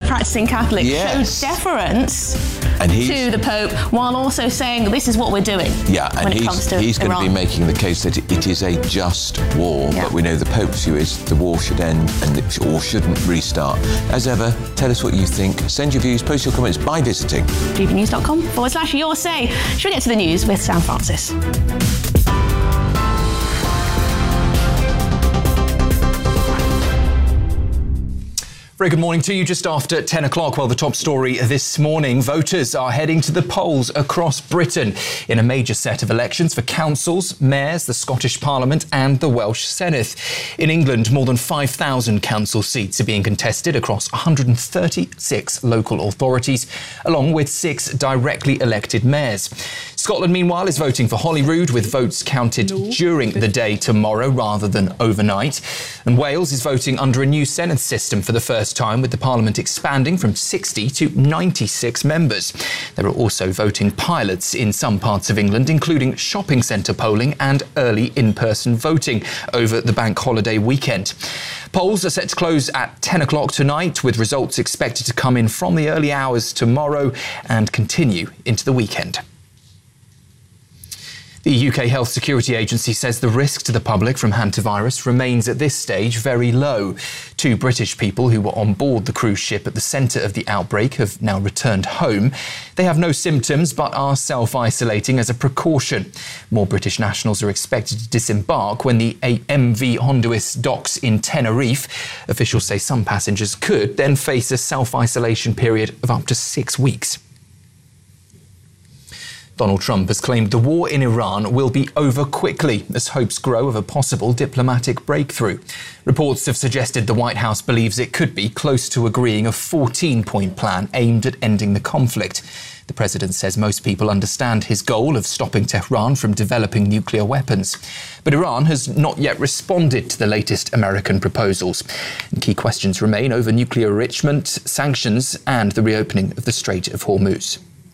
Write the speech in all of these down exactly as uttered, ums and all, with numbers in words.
practicing Catholic, yes. showed deference and to the Pope, while also saying this is what we're doing. Yeah, and when it he's, comes to he's going Iran. to be making the case that it is a just war, yeah. but we know the Pope's view is the war should end and it or shouldn't restart. As ever, tell us what you think. Send your views, post your comments by visiting g b news dot com forward slash your say. Should we get to the news with Sam Francis? Very good morning to you. Just after ten o'clock, well, the top story this morning, voters are heading to the polls across Britain in a major set of elections for councils, mayors, the Scottish Parliament and the Welsh Senedd. In England, more than five thousand council seats are being contested across one hundred thirty-six local authorities, along with six directly elected mayors. Scotland, meanwhile, is voting for Holyrood, with votes counted no. during the day tomorrow rather than overnight. And Wales is voting under a new Senedd system for the first time, with the Parliament expanding from sixty to ninety-six members. There are also voting pilots in some parts of England, including shopping centre polling and early in-person voting over the bank holiday weekend. Polls are set to close at ten o'clock tonight, with results expected to come in from the early hours tomorrow and continue into the weekend. The U K Health Security Agency says the risk to the public from hantavirus remains at this stage very low. Two British people who were on board the cruise ship at the centre of the outbreak have now returned home. They have no symptoms but are self-isolating as a precaution. More British nationals are expected to disembark when the M V Honduis docks in Tenerife. Officials say some passengers could then face a self-isolation period of up to six weeks. Donald Trump has claimed the war in Iran will be over quickly as hopes grow of a possible diplomatic breakthrough. Reports have suggested the White House believes it could be close to agreeing a fourteen-point plan aimed at ending the conflict. The president says most people understand his goal of stopping Tehran from developing nuclear weapons. But Iran has not yet responded to the latest American proposals. And key questions remain over nuclear enrichment, sanctions, and the reopening of the Strait of Hormuz.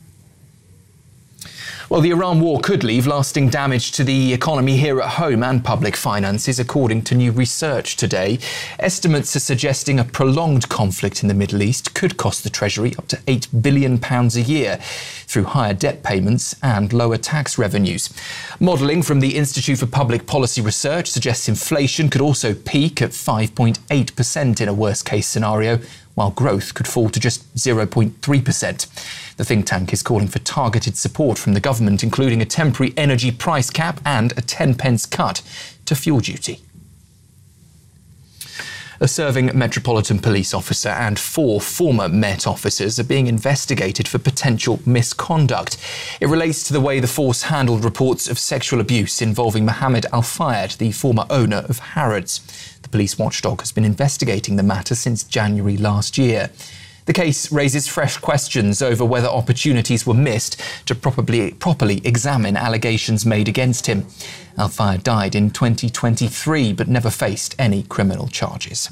Well, the Iran war could leave lasting damage to the economy here at home and public finances, according to new research today. Estimates are suggesting a prolonged conflict in the Middle East could cost the Treasury up to eight billion pounds a year through higher debt payments and lower tax revenues. Modelling from the Institute for Public Policy Research suggests inflation could also peak at five point eight percent in a worst-case scenario, while growth could fall to just zero point three percent. The think tank is calling for targeted support from the government, including a temporary energy price cap and a ten pence cut to fuel duty. A serving Metropolitan Police officer and four former Met officers are being investigated for potential misconduct. It relates to the way the force handled reports of sexual abuse involving Mohammed Al-Fayed, the former owner of Harrods. The police watchdog has been investigating the matter since January last year. The case raises fresh questions over whether opportunities were missed to properly, properly examine allegations made against him. Al-Fayed died in twenty twenty-three but never faced any criminal charges.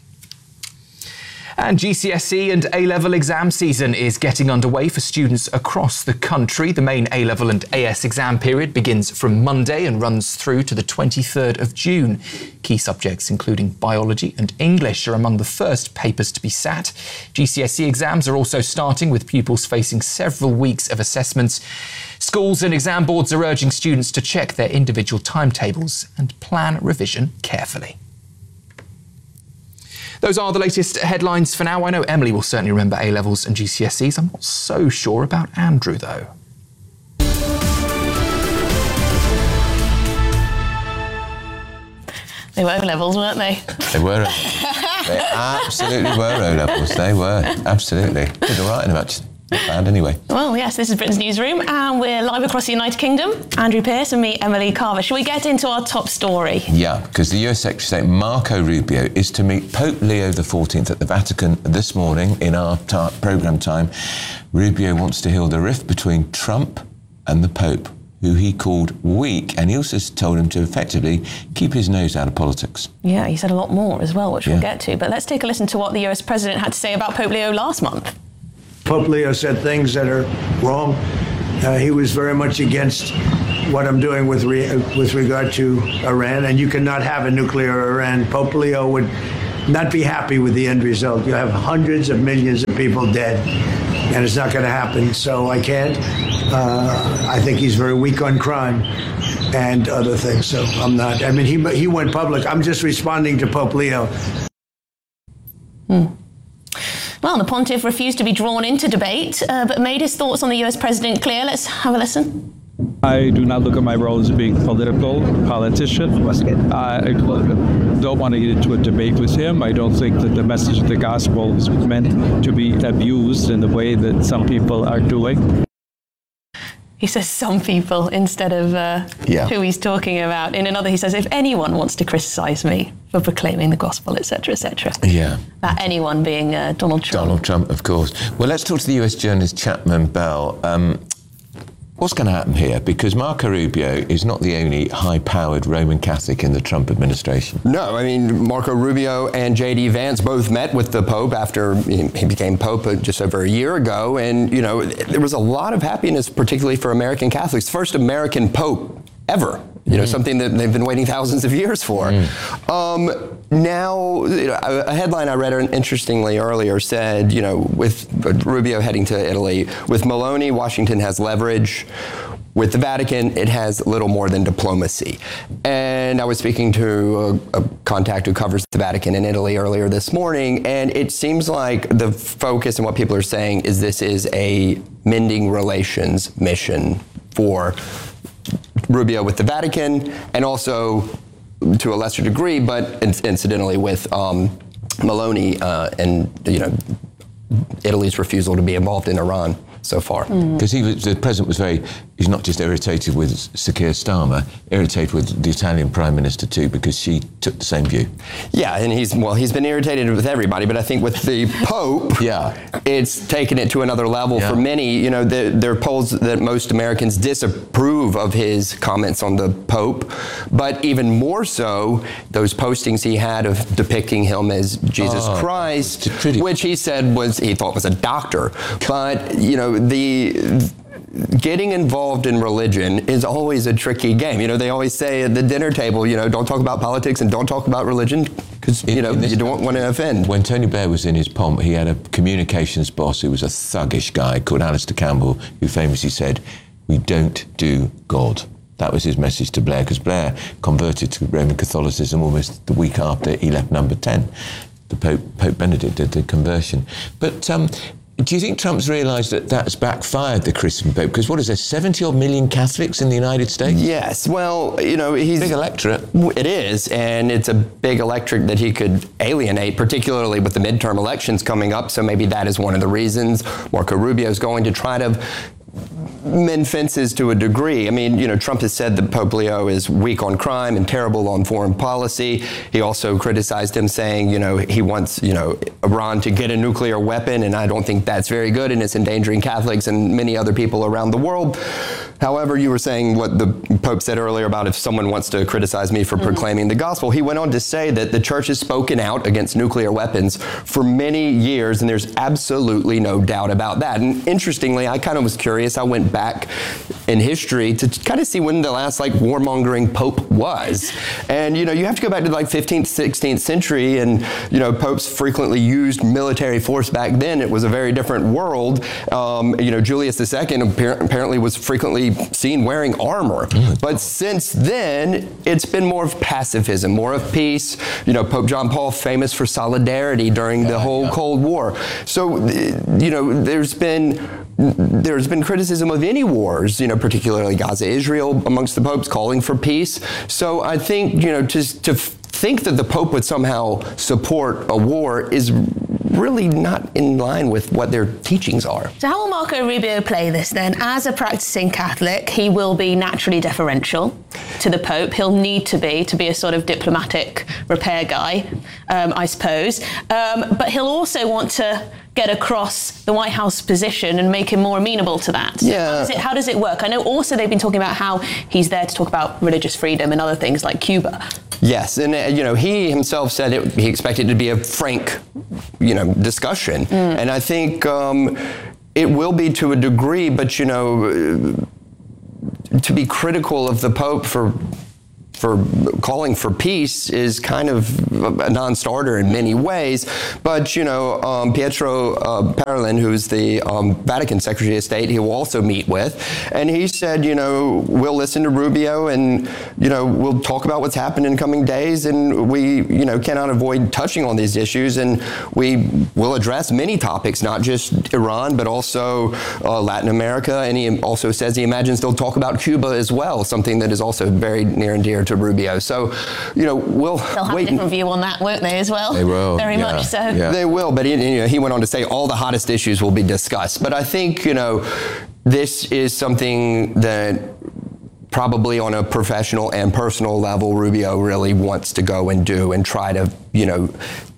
And G C S E and A-level exam season is getting underway for students across the country. The main A-level and A S exam period begins from Monday and runs through to the twenty-third of June. Key subjects including biology and English are among the first papers to be sat. G C S E exams are also starting, with pupils facing several weeks of assessments. Schools and exam boards are urging students to check their individual timetables and plan revision carefully. Those are the latest headlines for now. I know Emily will certainly remember A-levels and G C S Es. I'm not so sure about Andrew, though. They were O-levels, weren't they? They were. They absolutely were O-levels. They were, absolutely. Did all right in them, actually. Not bad, anyway. Well, yes, this is Britain's Newsroom, and we're live across the United Kingdom. Andrew Pearce and me, Emily Carver. Shall we get into our top story? Yeah, because the U S Secretary of State, Marco Rubio, is to meet Pope Leo the fourteenth at the Vatican this morning in our ta- programme time. Rubio wants to heal the rift between Trump and the Pope, who he called weak, and he also told him to effectively keep his nose out of politics. Yeah, he said a lot more as well, which yeah. we'll get to. But let's take a listen to what the U S President had to say about Pope Leo last month. Pope Leo said things that are wrong. Uh, he was very much against what I'm doing with re- with regard to Iran, and you cannot have a nuclear Iran. Pope Leo would not be happy with the end result. You have hundreds of millions of people dead, and it's not going to happen. So I can't. Uh, I think he's very weak on crime and other things. So I'm not. I mean, he he went public. I'm just responding to Pope Leo. Hmm. Well, the pontiff refused to be drawn into debate, uh, but made his thoughts on the U S president clear. Let's have a listen. I do not look at my role as being political, politician. I don't want to get into a debate with him. I don't think that the message of the gospel is meant to be abused in the way that some people are doing. He says some people instead of uh, yeah. who he's talking about. In another, he says, if anyone wants to criticise me for proclaiming the gospel, et cetera, et cetera. Yeah. That anyone being uh, Donald Trump. Donald Trump, of course. Well, let's talk to the U S journalist Chapman Bell. Um, What's going to happen here? Because Marco Rubio is not the only high-powered Roman Catholic in the Trump administration. No, I mean, Marco Rubio and J D Vance both met with the Pope after he became Pope just over a year ago. And, you know, there was a lot of happiness, particularly for American Catholics. First American Pope ever. You know, mm. something that they've been waiting thousands of years for. Mm. Um, now, you know, a headline I read interestingly earlier said, you know, with Rubio heading to Italy, with Meloni, Washington has leverage. With the Vatican, it has little more than diplomacy. And I was speaking to a, a contact who covers the Vatican in Italy earlier this morning, and it seems like the focus and what people are saying is this is a mending relations mission for Rubio with the Vatican, and also to a lesser degree, but incidentally with um, Meloni uh, and you know Italy's refusal to be involved in Iran so far. Because mm. he was, the president was very, he's not just irritated with Sir Keir Starmer, irritated with the Italian Prime Minister too, because she took the same view. Yeah, and he's, well, he's been irritated with everybody, but I think with the Pope, yeah. it's taken it to another level yeah. for many. You know, the, there are polls that most Americans disapprove of his comments on the Pope, but even more so, those postings he had of depicting him as Jesus oh, Christ, pretty... which he said was, he thought was a doctor. But, you know, the getting involved in religion is always a tricky game. You know, they always say at the dinner table, you know, don't talk about politics and don't talk about religion because, you know, you don't want to offend. When Tony Blair was in his pomp, he had a communications boss who was a thuggish guy called Alistair Campbell, who famously said, "We don't do God." That was his message to Blair, because Blair converted to Roman Catholicism almost the week after he left number ten. The Pope, Pope Benedict did the conversion. But um, do you think Trump's realised that that's backfired, the Christian Pope? Because what is there, seventy odd million Catholics in the United States? Yes, well, you know, he's... Big electorate. It is, and it's a big electorate that he could alienate, particularly with the midterm elections coming up, so maybe that is one of the reasons Marco Rubio is going to try to mend fences to a degree. I mean, you know, Trump has said that Pope Leo is weak on crime and terrible on foreign policy. He also criticized him, saying, you know, he wants, you know, Iran to get a nuclear weapon, and I don't think that's very good, and it's endangering Catholics and many other people around the world. However, you were saying what the Pope said earlier about if someone wants to criticize me for mm-hmm. proclaiming the gospel. He went on to say that the church has spoken out against nuclear weapons for many years, and there's absolutely no doubt about that. And interestingly, I kind of was curious. I went back in history to kind of see when the last like warmongering pope was. And, you know, you have to go back to like fifteenth, sixteenth century, and, you know, popes frequently used military force back then. It was a very different world. Um, you know, Julius the Second apparently was frequently seen wearing armor. But since then, it's been more of pacifism, more of peace. You know, Pope John Paul, famous for solidarity during the whole yeah. Cold War. So, you know, there's been there's been criticism of any wars, you know, particularly Gaza-Israel, amongst the popes calling for peace. So I think, you know, to, to think that the Pope would somehow support a war is really not in line with what their teachings are. So how will Marco Rubio play this then? As a practicing Catholic, he will be naturally deferential to the Pope. He'll need to be, to be a sort of diplomatic repair guy, um, I suppose. Um, but he'll also want to get across the White House position and make him more amenable to that. Yeah. How does it, how does it work? I know also they've been talking about how he's there to talk about religious freedom and other things like Cuba. Yes, and uh, you know, he himself said it, he expected it to be a frank, you know, discussion. Mm. And I think um, it will be to a degree, but, you know, uh, to be critical of the Pope for for calling for peace is kind of a non-starter in many ways. But, you know, um, Pietro uh, Parolin, who's the um, Vatican Secretary of State, he will also meet with. And he said, you know, we'll listen to Rubio and, you know, we'll talk about what's happened in coming days. And we, you know, cannot avoid touching on these issues. And we will address many topics, not just Iran, but also uh, Latin America. And he also says he imagines they'll talk about Cuba as well, something that is also very near and dear to Rubio. So, you know, we'll They'll have wait. a different view on that, won't they, as well? They will. Very yeah, much so. Yeah. They will, but he, you know, he went on to say all the hottest issues will be discussed. But I think, you know, this is something that probably on a professional and personal level, Rubio really wants to go and do and try to, you know,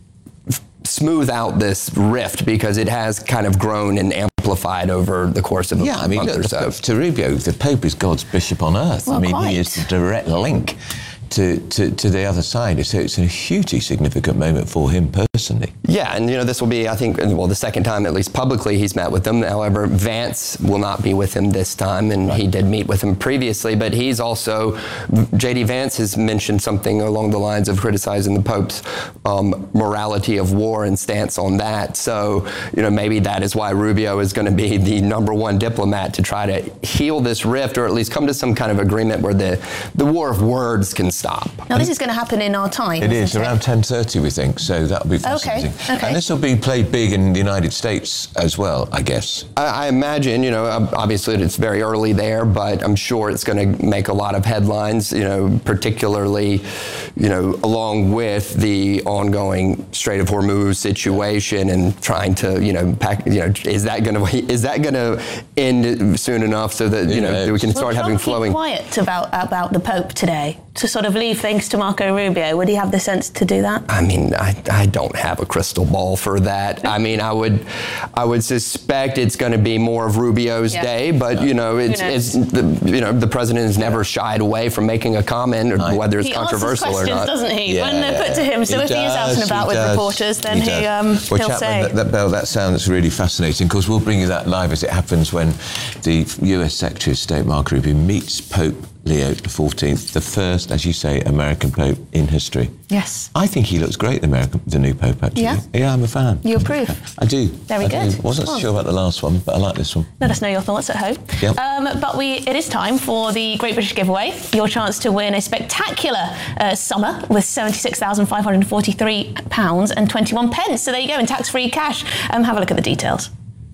f- smooth out this rift, because it has kind of grown and amplified over the course of a Yeah, I mean, month look, or so. the, to Rubio, the Pope is God's bishop on earth. Well, I mean, quite. he is the direct link to, to, to the other side. So it's a hugely significant moment for him personally. Yeah, and you know, this will be, I think, well, the second time, at least publicly, he's met with them. However, Vance will not be with him this time, and he did meet with him previously, but he's also, J D Vance has mentioned something along the lines of criticizing the Pope's um, morality of war and stance on that. So, you know, maybe that is why Rubio is going to be the number one diplomat to try to heal this rift, or at least come to some kind of agreement where the, the war of words can stop. Now, this is going to happen in our time, It isn't is, around ten thirty, we think, so that'll be fascinating. okay. And this will be played big in the United States as well, I guess. I, I imagine, you know, obviously it's very early there, but I'm sure it's going to make a lot of headlines, you know, particularly, you know, along with the ongoing Strait of Hormuz situation and trying to, you know, pack, you know, is that going to is that going to end soon enough so that, you Who know, knows? we can Will start Trump having keep flowing. quiet about about the Pope today, to sort of leave things to Marco Rubio? Would he have the sense to do that? I mean, I, I don't have a crystal ball for that. I mean, I would I would suspect it's going to be more of Rubio's Yeah. day, but you know, it's knows? it's the, you know, the president has never shied away from making a comment, or I- whether it's He controversial answers or questions, not. doesn't he? Yeah, when they're put to him. So he if he is out does, and about he with does, reporters, then he, does. um, well, he'll Chapman, say. That, that, Bell, that sounds really fascinating. Of course, we'll bring you that live as it happens when the U S Secretary of State, Marco Rubio, meets Pope Leo the fourteenth, the first, as you say, American Pope in history. Yes. I think he looks great, the American, the new Pope, actually. Yeah? Yeah, I'm a fan. You approve? I do. Very I good. do. Wasn't Well. sure about the last one, but I like this one. Let us know your thoughts at home. Yep. Um, but we, it is time for the Great British Giveaway. Your chance to win a spectacular uh, summer with seventy-six thousand five hundred forty-three pounds and twenty-one pence. So there you go, in tax-free cash. Um, have a look at the details.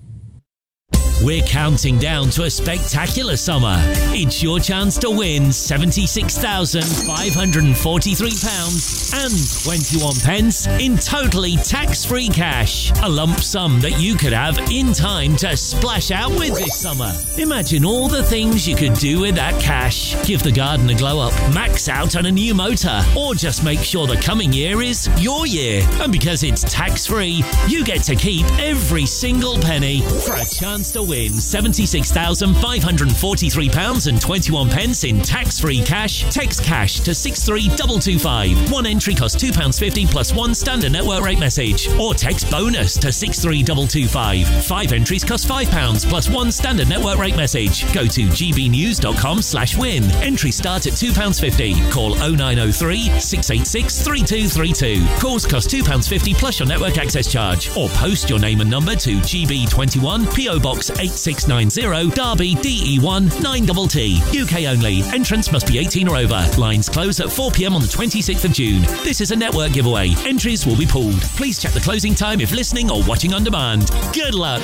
We're counting down to a spectacular summer. It's your chance to win seventy-six thousand five hundred forty-three pounds and twenty-one pence in totally tax-free cash. A lump sum that you could have in time to splash out with this summer. Imagine all the things you could do with that cash. Give the garden a glow up, max out on a new motor, or just make sure the coming year is your year. And because it's tax-free, you get to keep every single penny for a chance to win seventy-six thousand five hundred forty-three pounds and twenty-one pence in tax-free cash. Text cash to six three two two five. One entry costs two pounds fifty plus one standard network rate message. Or text bonus to six three two two five. Five entries cost five pounds plus one standard network rate message. Go to gbnews.com slash win. Entries start at two pounds fifty. Call oh nine oh three, six eight six, three two three two. Calls cost two pounds fifty plus your network access charge. Or post your name and number to G B twenty-one, P O Box eight six nine zero, Derby, D E one nine T T. U K only. Entrance must be eighteen or over. Lines close at four p m on the twenty-sixth of June. This is a network giveaway. Entries will be pulled. Please check the closing time if listening or watching on demand. Good luck.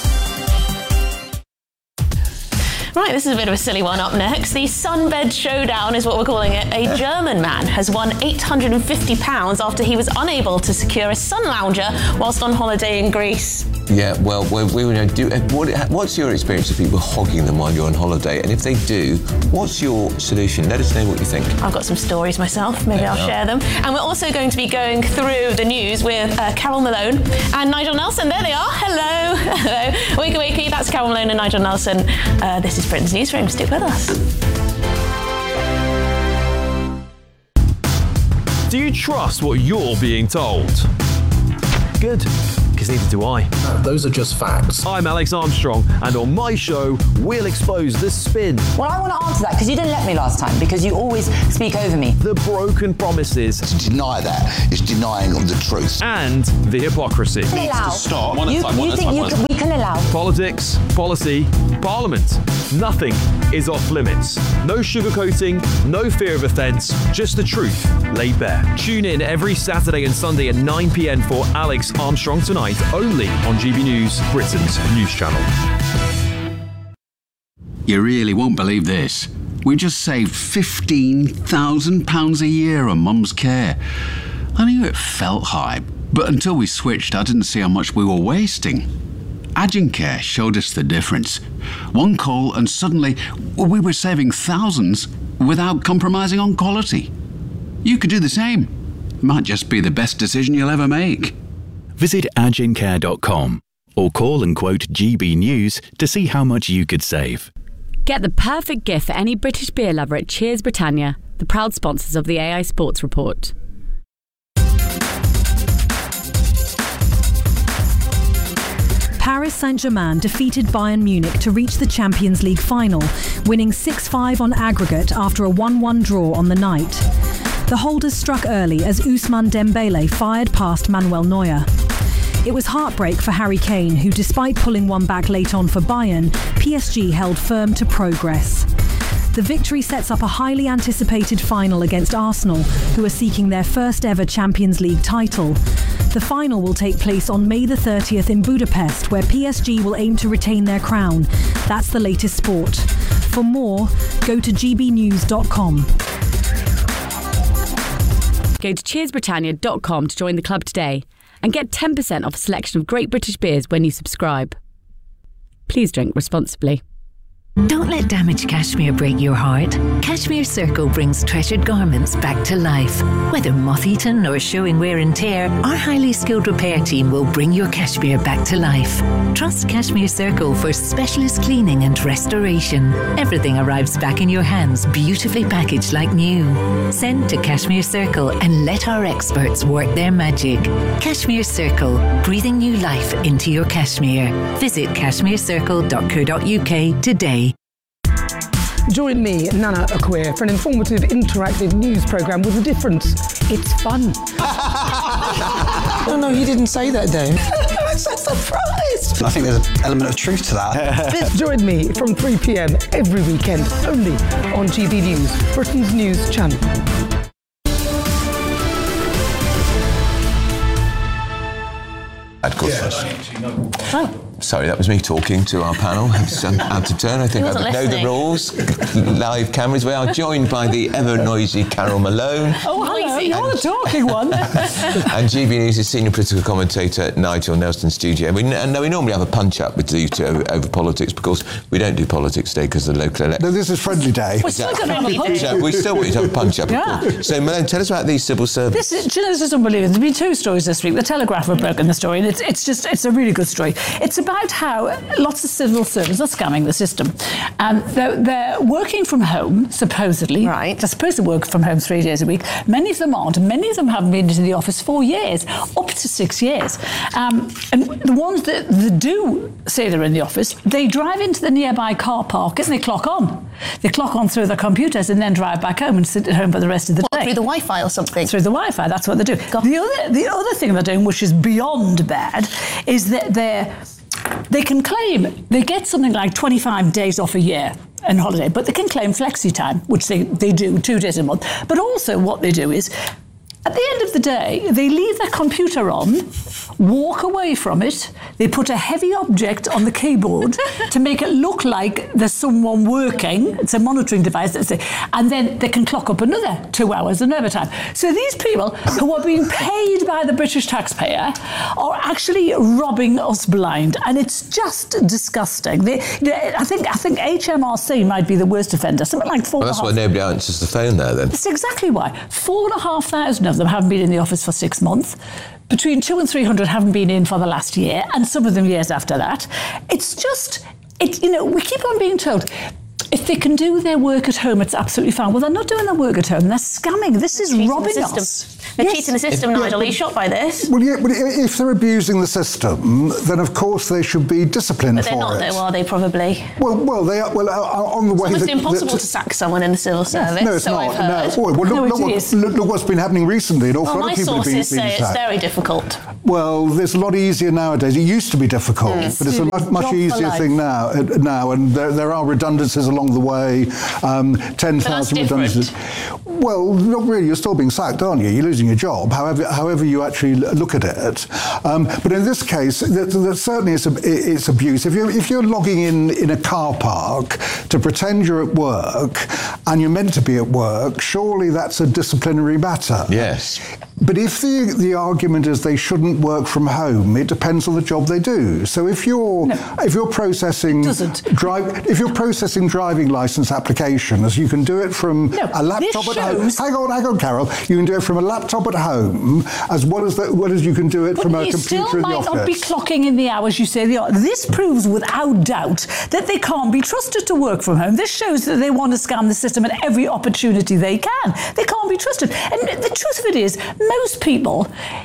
Right, this is a bit of a silly one up next. The Sunbed Showdown is what we're calling it. A German man has won eight hundred fifty pounds after he was unable to secure a sun lounger whilst on holiday in Greece. Yeah, well, we, we, we do. What, what's your experience of people hogging them while you're on holiday? And if they do, what's your solution? Let us know what you think. I've got some stories myself. Maybe Yeah. I'll share them. And we're also going to be going through the news with uh, Carol Malone and Nigel Nelson. There they are. Hello. Hello. Wakey, wakey. That's Carol Malone and Nigel Nelson. Uh, this is Britain's Newsroom. Stick with us. Do you trust what you're being told? Good, because neither do I. No, those are just facts. I'm Alex Armstrong, and on my show, we'll expose the spin. Well, I want to answer that because you didn't let me last time, because you always speak over me. The broken promises. To deny that is denying the truth. And the hypocrisy. Allow. Needs to stop. You, you think you can, we can allow? Politics, policy, parliament. Nothing is off limits. No sugarcoating, no fear of offence, just the truth laid bare. Tune in every Saturday and Sunday at nine p.m. for Alex Armstrong Tonight, only on G B News, Britain's news channel. You really won't believe this. We just saved fifteen thousand pounds a year on Mum's care. I knew it felt high, but until we switched, I didn't see how much we were wasting. Agencare showed us the difference. One call and suddenly we were saving thousands without compromising on quality. You could do the same. Might just be the best decision you'll ever make. Visit agencare dot com or call and quote G B News to see how much you could save. Get the perfect gift for any British beer lover at Cheers Britannia, the proud sponsors of the A I Sports Report. Paris Saint-Germain defeated Bayern Munich to reach the Champions League final, winning six five on aggregate after a one one draw on the night. The holders struck early as Ousmane Dembele fired past Manuel Neuer. It was heartbreak for Harry Kane, who, despite pulling one back late on for Bayern, P S G held firm to progress. The victory sets up a highly anticipated final against Arsenal, who are seeking their first ever Champions League title. The final will take place on May the thirtieth in Budapest, where P S G will aim to retain their crown. That's the latest sport. For more, go to g b news dot com. Go to cheers britannia dot com to join the club today and get ten percent off a selection of great British beers when you subscribe. Please drink responsibly. Don't let damaged cashmere break your heart. Cashmere Circle brings treasured garments back to life. Whether moth-eaten or showing wear and tear, our highly skilled repair team will bring your cashmere back to life. Trust Cashmere Circle for specialist cleaning and restoration. Everything arrives back in your hands, beautifully packaged like new. Send to Cashmere Circle and let our experts work their magic. Cashmere Circle, breathing new life into your cashmere. Visit cashmere circle dot co dot u k today. Join me, Nana Akweer, for an informative, interactive news programme with a difference. It's fun. No, no, he didn't say that, Dave. I'm so surprised. I think there's an element of truth to that. Join me from three p.m. every weekend, only on G B News, Britain's news channel. Of course. Yeah. Oh. Sorry, that was me talking to our panel. It's um, out of turn. I think I know the rules. Live cameras. We are joined by the ever-noisy Carol Malone. Oh, hello. You're the talking one. And G B News' senior political commentator, Nigel Nelson, studio. And we, and we normally have a punch-up with you two over, over politics, because we don't do politics today because of the local election. No, this is friendly day. We're still going to have a punch-up. So we still want you to have a punch-up, yeah. of course. So, Malone, tell us about these civil servants. This is, do you know, this is unbelievable. There's been two stories this week. The Telegraph have broken the story, and it's, it's just, it's a really good story. It's about how lots of civil servants are scamming the system. Um, they're, they're working from home, supposedly. Right. They're supposed to work from home three days a week. Many of them aren't, and many of them haven't been into the office for years, up to six years. Um, and the ones that, that do say they're in the office, they drive into the nearby car park and they clock on. They clock on through their computers and then drive back home and sit at home for the rest of the what, day. Through the Wi-Fi or something? Through the Wi-Fi, that's what they do. The other, the other thing they're doing, which is beyond bad, is that they're They can claim, they get something like twenty-five days off a year in holiday, but they can claim flexi time, which they, they do two days a month. But also what they do is, at the end of the day, they leave their computer on, walk away from it, they put a heavy object on the keyboard to make it look like there's someone working. It's a monitoring device, and then they can clock up another two hours of overtime. So these people who are being paid by the British taxpayer are actually robbing us blind, and it's just disgusting. They, they, I think I think H M R C might be the worst offender, something like four. Well, that's why nobody answers the phone there, then. That's exactly why. Four and a half thousand of them haven't been in the office for six months. Between two and three hundred haven't been in for the last year, and some of them years after that. It's just, it, you know, we keep on being told, if they can do their work at home, it's absolutely fine. Well, they're not doing their work at home. They're scamming. This is robbing us. They're Yes. cheating the system, If- Nigel. yeah, Are you shocked by this? Well, yeah, but i- if they're abusing the system, then of course they should be disciplined But they're for not, it. though, are they? Probably. Well, well, they are. Well, uh, on the way. It's almost that, impossible that, to sack someone in the civil service. No, it's so not. I've heard. No. Oh, well, look, No, look, it what, is. look, look what's been happening recently. An awful Oh, lot my of people have been, sources been say it's sacked. very difficult. Well, it's a lot easier nowadays. It used to be difficult, Mm. but it's a much, much Job for easier life. thing now. Uh, now, and there, there are redundancies along the way. Um, Ten thousand redundancies. Well, not really. You're still being sacked, aren't you? You're losing your job. However, however you actually l- look at it. Um, but in this case, that, that certainly it's, a, it's abuse. If you're if you're logging in in a car park to pretend you're at work and you're meant to be at work, surely that's a disciplinary matter. Yes. But if the, the argument is they shouldn't work from home, it depends on the job they do. So if you're if you're processing drive if you're processing driving license applications, you can do it from a laptop at home. Hang on, hang on, Carol. You can do it from a laptop at home as well as the, well as you can do it But from a you computer still in the might office. not be clocking in the hours you say they are. This proves without doubt that they can't be trusted to work from home. This shows that they want to scam the system at every opportunity they can. They can't be trusted. And the truth of it is, most people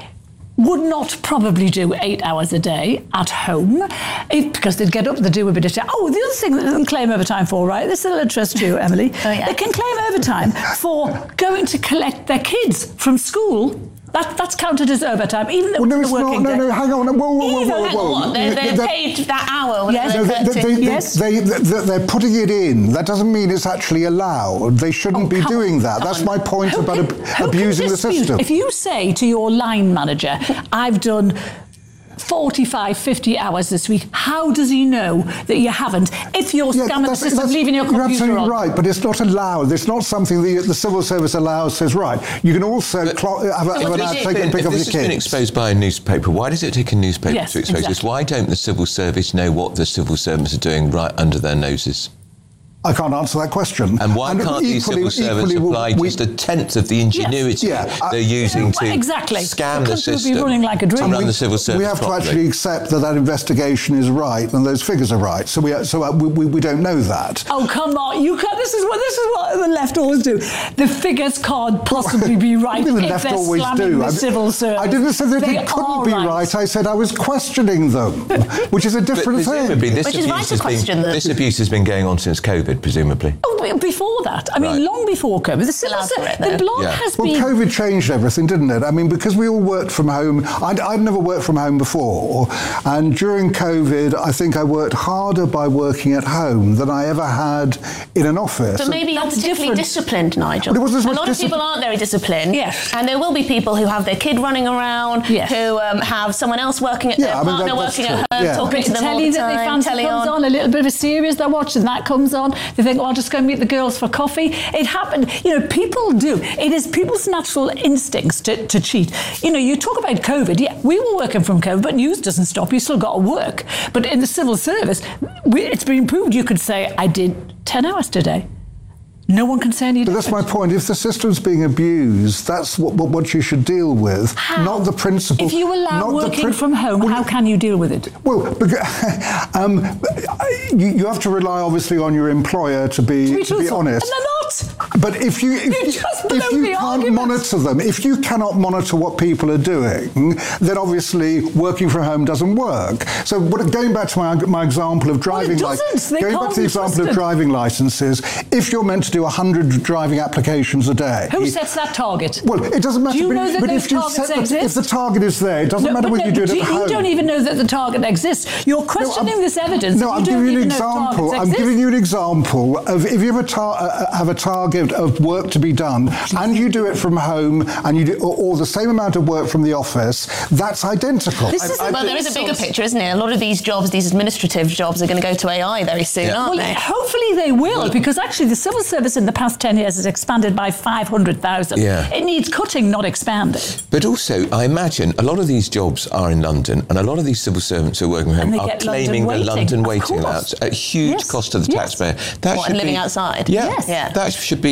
would not probably do eight hours a day at home if, because they'd get up, they'd do a bit of time. Oh, the other thing that they can claim overtime for, right? This will interest you, Emily. Oh, yeah. They can claim overtime for going to collect their kids from school. That, that's counted as overtime, even though Well, no, it's it's a working not. No, day. no, hang on. Whoa, whoa, whoa, Even- whoa, hang on, whoa. what? They're, they're That- paid that hour. Yes. No, they, they, they, Yes. they, they, they're putting it in. That doesn't mean it's actually allowed. They shouldn't be doing that. That's my point Who about can- ab- who can abusing the dispute? system. If you say to your line manager, I've done forty-five, fifty hours this week, how does he know that you haven't? If you're Yeah, scamming the that's- system, that's- leaving your You're computer absolutely on. right, but it's not allowed. It's not something the, the civil service allows. Says right. You can also clock, have, a- have an hour to take and pick if up this your has been kids. exposed by a newspaper, why does it take a newspaper Yes, to expose this? exactly. Why don't the civil service know what the civil servants are doing right under their noses? I can't answer that question. And why can't these civil servants apply we- just a tenth of the ingenuity Yes. Yeah, they're using to exactly. scam The the country would be system running like a to dream. run the civil service we have properly? to actually accept that that investigation is right and those figures are right. So we so uh, we, we, we don't know that. Oh, come on. You can't. This is what this is what the left always do. The figures can't possibly be right The if left they're always slamming do. the I- civil service. I didn't say that They it couldn't are be right. right. I said I was questioning them, which is a different But thing. presumably this Which is abuse right to has question been, them. this abuse has been going on since COVID, presumably. Oh, be- before that. I mean, Right. long before COVID. The civil Allowed for service, it, the though. blog Yeah. has Well, been... COVID changed everything, didn't it? I mean, because we all worked from home. I'd, I'd never worked from home before. And during COVID, I think I worked harder by working at home than I ever had in an office. But maybe you're That's particularly different. disciplined, Nigel. But it wasn't as a much lot of discipl- people aren't very disciplined. Yes. And there will be people who have their kid running around, Yes. who um, have someone else working at Yeah, their I mean, partner that- that's working at true. home, Yeah. talking to them all telly the that they time, fancy telly comes on. on. a little bit of a series they're watching, that comes on. They think, well, I'll just go and meet the girls for coffee. It happened. You know, people do. It is people's natural instincts to, to cheat. You know, you talk about COVID. Yeah, we were working from COVID, but news doesn't stop. You still got to work. But in the civil service, we, it's been proved you could say, I did ten hours today. No one can say any But different. that's my point. If the system's being abused, that's what, what, what you should deal with, How? not the principle. If you allow not the working prin- from home, how can you deal with it? Well, beca- um, you, you have to rely obviously on your employer to be, To be to be truthful. honest. And they're not. But if you if, You just if blow you the can't argument. monitor them, if you cannot monitor what people are doing, then obviously working from home doesn't work. So what, going back to my my example of driving doesn't. licenses, They going back can't to the be example trusted. of driving licenses, if you're meant to do one hundred driving applications a day, Who sets that target? well, it doesn't matter. Do you but know that but those if you targets set the, if exist? the target is there, it doesn't No, matter but whether no, you do it do at you, home. you don't even know that the target exists. You're questioning I'm- this evidence. No, you I'm don't giving you an even know example. targets I'm exist. giving you an example of if you have a, tar- uh, have a target of work to be done and you do it from home and you do or, or the same amount of work from the office, that's identical. This I- is, I well, think- there is a bigger picture, isn't it? A lot of these jobs, these administrative jobs, are going to go to A I very soon, Yeah. aren't Well, they? hopefully they will, because actually the civil service in the past ten years has expanded by five hundred thousand. Yeah. It needs cutting, not expanding. But also, I imagine a lot of these jobs are in London, and a lot of these civil servants who are working from And home they are get London claiming the waiting, London of waiting course. allowance at huge Yes, cost to the yes. taxpayer. That What, should and living be, outside? Yeah, Yes. Yeah. that should be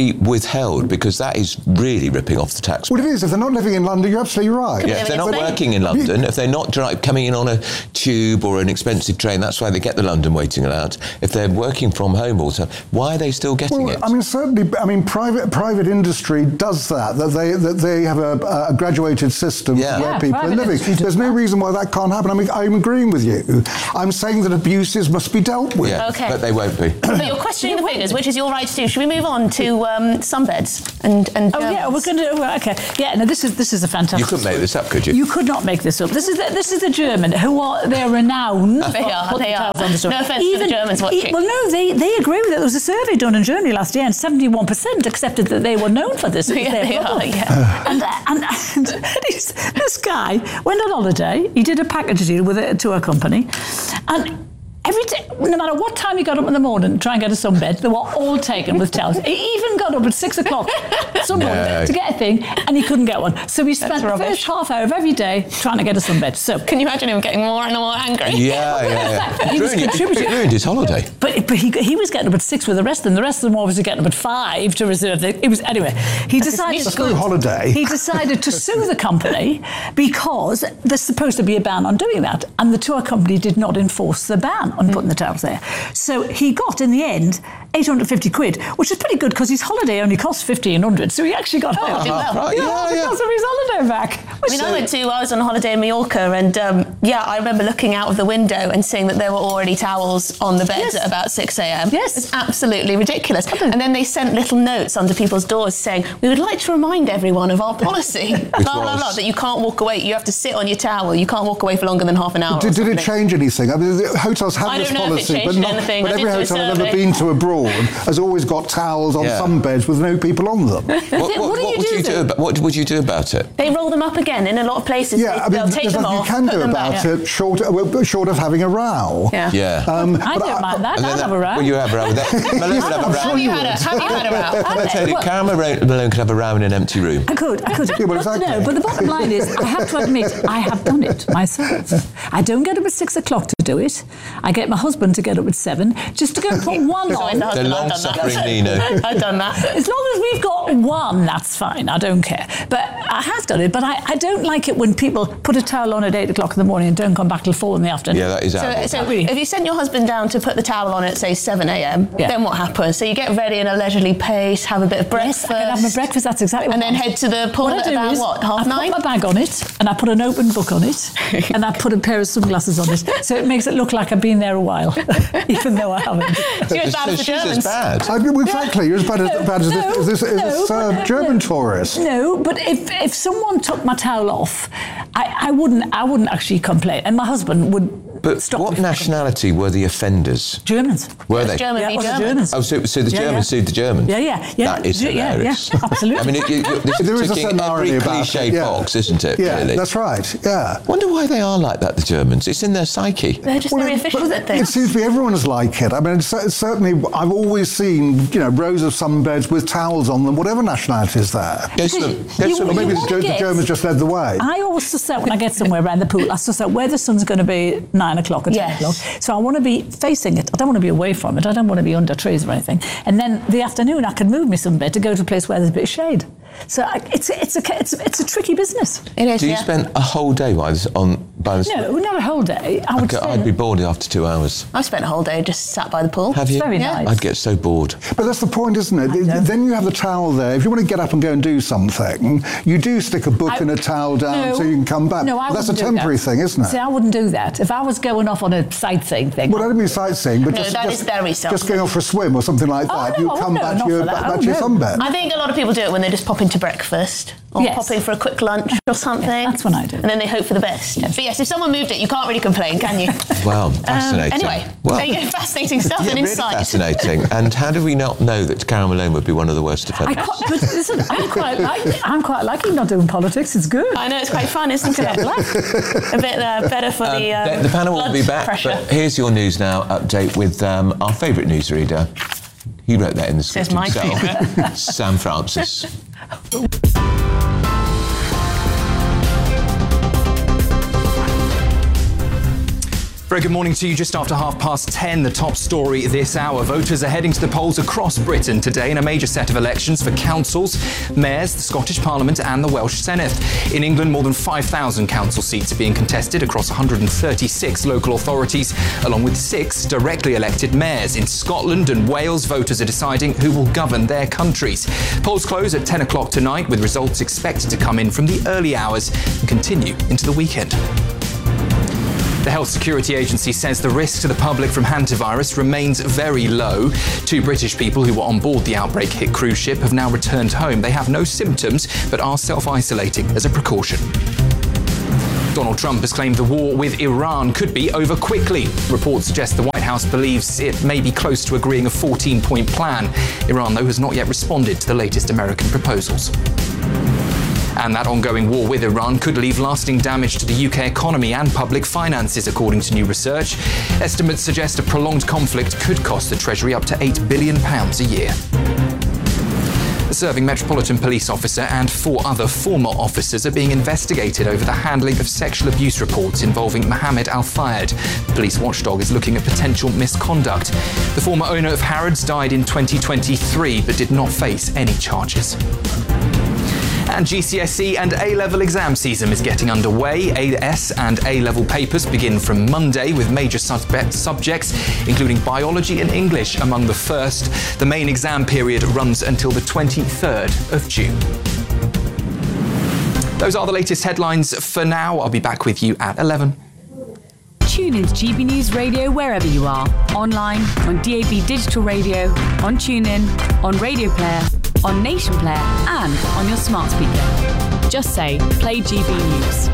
be withheld? Because that is really ripping off the tax. Well, it is. If they're not living in London, you're absolutely right. Yeah, if they're not working in London, if they're not dri- coming in on a tube or an expensive train, that's why they get the London waiting allowance. If they're working from home all the time, why are they still getting well, it? I mean, certainly, I mean, private private industry does that, that they that they have a, a graduated system Yeah. where Yeah, people are living. There's no reason why that can't happen. I mean, I'm agreeing with you. I'm saying that abuses must be dealt with. Yeah, Okay. but they won't be. But you're questioning the figures, which is your right to do. Should we move on to um, sunbeds and and? Oh yeah, we're going to. Okay, yeah. No, this is this is a fantastic. You couldn't make this up, could you? You could not make this up. This is the, this is the German who are they're renowned. They for are, putting they are. tiles on the store. No offence to the Germans watching. e- well, no, they they agree with it. There was a survey done in Germany last year, and seventy-one percent accepted that they were known for this. It was Yeah, their they problem. are, yeah. And, and, and he's, this guy went on holiday. He did a package deal with a tour company, and. Every day, no matter what time he got up in the morning to try and get a sunbed, they were all taken with towels. He even got up at six o'clock some morning No. to get a thing, and he couldn't get one. So he spent the first half hour of every day trying to get a sunbed. So can you imagine him getting more and more angry? Yeah, yeah, yeah. He was Ruined- contributing. it ruined his holiday. But, but he, he was getting up at six with the rest of them. The rest of them were obviously getting up at five to reserve the. It was anyway. He decided. That's no holiday. He decided to sue the company because there's supposed to be a ban on doing that, and the tour company did not enforce the ban on putting the towels there. So he got in the end eight hundred fifty quid, which is pretty good because his holiday only cost fifteen hundred. So he actually got Oh, did well. Right, yeah, yeah, yeah. because of his holiday back. I mean, I went to, I was on holiday in Mallorca, and um, yeah, I remember looking out of the window and seeing that there were already towels on the beds Yes. at about six a.m. Yes. It's absolutely ridiculous. And then they sent little notes under people's doors saying, we would like to remind everyone of our policy, blah, blah, was- blah, that you can't walk away, you have to sit on your towel, you can't walk away for longer than half an hour. Did, or did it something. change anything? I mean, the hotels have I this don't know if it policy, but, changed not, anything. but I every did do a hotel I've ever survey. been to abroad has always got towels on Yeah. some beds with no people on them. What, what, What do you would do you do? then? About, what would you do about it? They roll them up again in a lot of places. Yeah, they, I mean, they'll take there's them nothing off, you can put do them about back. it, short, well, short of having a row. Yeah. Yeah. Um, I but don't mind that. And I'll then have that- a row. Well, you have a row with that. Malone could have a I'm row. sure Have you you had a, would. have you had a row? I tell you, Well- Karen Malone could have a row in an empty room. I could, I could. Yeah, well, exactly. No, but the bottom line is, I have to admit, I have done it myself. I don't get up at six o'clock to do it. I get my husband to get up at seven, just to go and put one It's always on. the The husband, I've done that. long-suffering Nino. I've done that. As long as we've got one, that's fine. I don't care. But I have done it. But I, I don't like it when people put a towel on at eight o'clock in the morning and don't come back till four in the afternoon. Yeah, that is So, out. so if you sent your husband down to put the towel on at, say, seven a.m., Yeah. then what happens? So you get ready in a leisurely pace, have a bit of Yes, breakfast. I can have my breakfast. That's exactly what And I then want. head to the pool What I at do about, is what, half I nine? put my bag on it, and I put an open book on it, and I put a pair of sunglasses on it, so it makes it look like I've been there a while, even though I haven't. So you're as bad So as the she's as Germans. bad. I mean, well, exactly. You're as bad as, No, bad as no, this, is this, is no, this uh, but- German no. tourist. No, but if, if someone took my towel off, I, I wouldn't I wouldn't actually complain, and my husband would But stop what me from- nationality were the offenders? Germans. Were they? German Yeah, v well, the German. Germans. Oh, so, so the Yeah, Germans yeah. sued the Germans? Yeah, yeah, yeah. That is Yeah, yeah, hilarious. yeah, absolutely. I mean, it, it, this There is a ticking scenario every about cliche it, yeah. box, isn't it? Yeah, really? that's right. Yeah. Wonder why they are like that, the Germans. It's in their psyche. They're just Well, very it- official but at It things. seems to be everyone's like it. I mean, it's, it's certainly, I've always seen, you know, rows of sunbeds with towels on them, whatever nationality is there. Go to them. Go You- to Or them. maybe you the, wanna Ger- the get- Germans just led the way. I always suss out when I get somewhere around the pool, I suss out where the sun's going to be nine o'clock or ten Yes. o'clock. So I want to be facing it. I don't want to be away from it. I don't want to be under trees or anything. And then the afternoon, I can move me some bed to go to a place where there's a bit of shade. So I, it's a, it's a it's a, it's a tricky business. It is, Do you yeah. spend a whole day by this, on by this? No, not a whole day. I would. I'd, stay I'd be bored after two hours. I've spent a whole day just sat by the pool. Have you? very Yeah. nice. I'd get so bored. But that's the point, isn't it? Then you have the towel there. If you want to get up and go and do something, you do stick a book I- and a towel down No, so you can come back. No, I That's a wouldn't do temporary that. thing, isn't it? See, I wouldn't do that. If I was going off on a sightseeing thing. Well, I don't mean sightseeing, but No, just, that just, is very just selfish. going off for a swim or something like Oh, that. no, you I come wouldn't back go to your, enough for back, that. back Oh, to your no. sunbed. I think a lot of people do it when they just pop into breakfast or Yes. pop in for a quick lunch or something. that's when I do. And then they hope for the best. But yes, if someone moved it, you can't really complain, can you? Wow, Um, fascinating. anyway, well, there you go, fascinating stuff yeah, and really insight. fascinating. And how do we not know that Karen Malone would be one of the worst I offenders? quite, but listen, I'm quite like I'm quite liking not doing politics. It's good. I know, it's quite fun, isn't it? A bit uh, better for the, um, the, the panel will blood be back, pressure. but here's your News Now update with um, our favourite newsreader. He wrote that in the script Says my himself. favourite. Sam Francis. Very good morning to you. Just after half past ten, the top story this hour. Voters are heading to the polls across Britain today in a major set of elections for councils, mayors, the Scottish Parliament and the Welsh Senate. In England, more than five thousand council seats are being contested across one hundred thirty-six local authorities, along with six directly elected mayors. In Scotland and Wales, voters are deciding who will govern their countries. Polls close at ten o'clock tonight, with results expected to come in from the early hours and continue into the weekend. The Health Security Agency says the risk to the public from hantavirus remains very low. Two British people who were on board the outbreak-hit cruise ship have now returned home. They have no symptoms but are self-isolating as a precaution. Donald Trump has claimed the war with Iran could be over quickly. Reports suggest the White House believes it may be close to agreeing a fourteen-point plan. Iran, though, has not yet responded to the latest American proposals. And that ongoing war with Iran could leave lasting damage to the U K economy and public finances, according to new research. Estimates suggest a prolonged conflict could cost the Treasury up to eight billion pounds a year. The serving Metropolitan Police officer and four other former officers are being investigated over the handling of sexual abuse reports involving Mohammed Al-Fayed. The police watchdog is looking at potential misconduct. The former owner of Harrods died in twenty twenty-three but did not face any charges. And G C S E and A-level exam season is getting underway. A S and A-level papers begin from Monday with major subjects, including biology and English among the first. The main exam period runs until the twenty-third of June. Those are the latest headlines for now. I'll be back with you at eleven. Tune into G B News Radio wherever you are. Online, on D A B Digital Radio, on TuneIn, on Radio Player, on Nation Player and on your smart speaker. Just say, play G B News.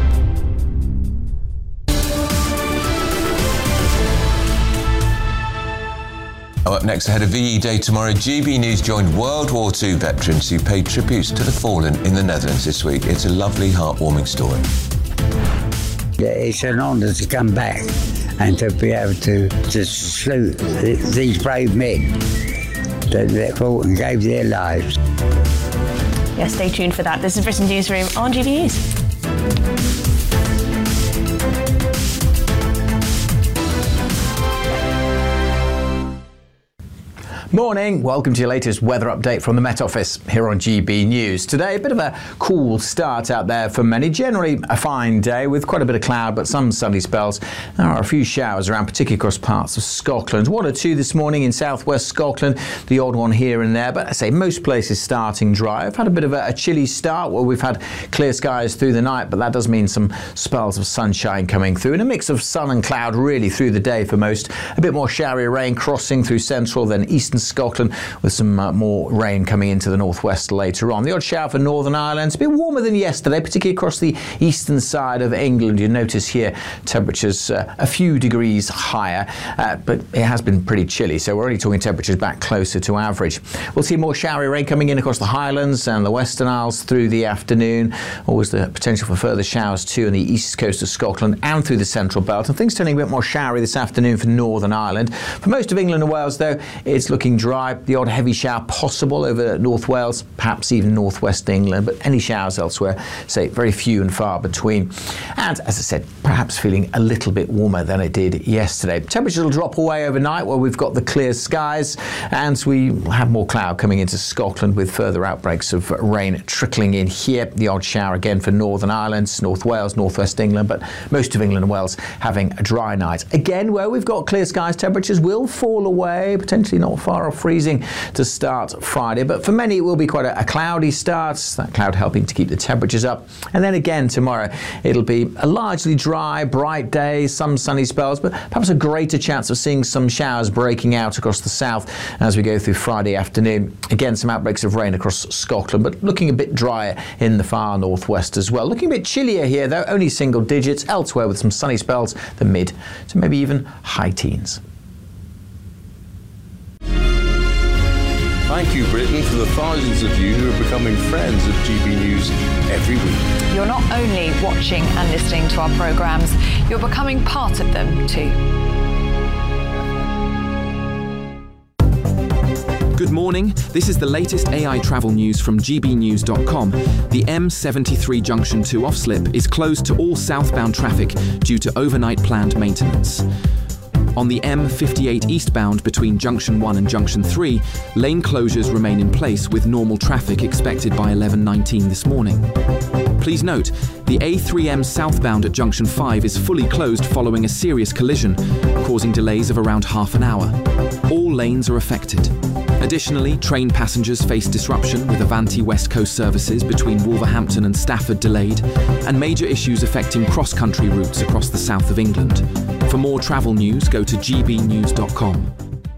Oh, up next, ahead of V E Day tomorrow, G B News joined World War Two veterans who paid tributes to the fallen in the Netherlands this week. It's a lovely, heartwarming story. Yeah, it's an honour to come back and to be able to, to salute these brave men that, that fought and gave their lives. Yeah, stay tuned for that. This is Britain Newsroom on G B News. Morning, welcome to your latest weather update from the Met Office here on G B News. Today, a bit of a cool start out there for many. Generally a fine day with quite a bit of cloud, but some sunny spells. There are a few showers around, particularly across parts of Scotland. One or two this morning in southwest Scotland, the odd one here and there, but I say most places starting dry. I've had a bit of a, a chilly start where we've had clear skies through the night, but that does mean some spells of sunshine coming through and a mix of sun and cloud really through the day for most. A bit more showery rain crossing through central then eastern Scotland with some uh, more rain coming into the northwest later on. The odd shower for Northern Ireland. It's a bit warmer than yesterday, particularly across the eastern side of England. You notice here temperatures uh, a few degrees higher, uh, but it has been pretty chilly, so we're only talking temperatures back closer to average. We'll see more showery rain coming in across the Highlands and the Western Isles through the afternoon. Always the potential for further showers too on the east coast of Scotland and through the central belt, and things turning a bit more showery this afternoon for Northern Ireland. For most of England and Wales, though, it's looking dry. The odd heavy shower possible over North Wales, perhaps even northwest England, but any showers elsewhere, say, very few and far between. And as I said, perhaps feeling a little bit warmer than it did yesterday. Temperatures will drop away overnight where we've got the clear skies, and we have more cloud coming into Scotland with further outbreaks of rain trickling in here. The odd shower again for Northern Ireland, North Wales, northwest England, but most of England and Wales having a dry night. Again, where we've got clear skies, temperatures will fall away, potentially not far off freezing to start Friday, but for many it will be quite a, a cloudy start, that cloud helping to keep the temperatures up. And then again tomorrow it'll be a largely dry, bright day, some sunny spells, but perhaps a greater chance of seeing some showers breaking out across the south as we go through Friday afternoon. Again, some outbreaks of rain across Scotland, but looking a bit drier in the far northwest as well. Looking a bit chillier here though, only single digits elsewhere with some sunny spells, the mid to maybe even high teens. Thank you, Britain, for the thousands of you who are becoming friends of G B News every week. You're not only watching and listening to our programmes, you're becoming part of them too. Good morning. This is the latest A I travel news from G B news dot com. The M seventy-three Junction two off-slip is closed to all southbound traffic due to overnight planned maintenance. On the M fifty-eight eastbound between Junction one and Junction three, lane closures remain in place with normal traffic expected by eleven nineteen this morning. Please note, the A three M southbound at Junction five is fully closed following a serious collision, causing delays of around half an hour. All lanes are affected. Additionally, train passengers face disruption with Avanti West Coast services between Wolverhampton and Stafford delayed, and major issues affecting cross-country routes across the south of England. For more travel news, go to G B news dot com.